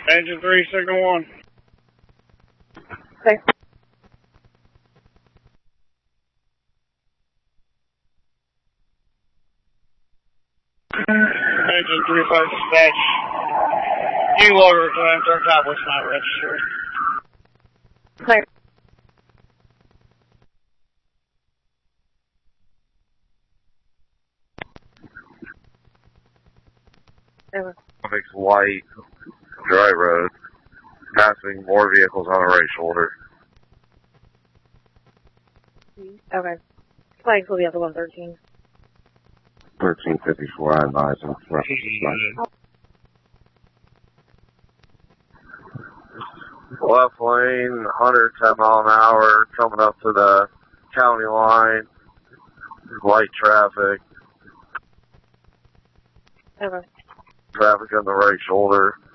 Engine 3, signal 1. Okay. Engine 35 dispatch. U-logger time, turn top was not registered. Clear. Over. Traffic's light, dry road, passing more vehicles on the right shoulder. Okay. Flags will be at the 113. 1354, I advise. Left lane, 110 mile an hour, coming up to the county line. Light traffic. Okay. Traffic on the right shoulder.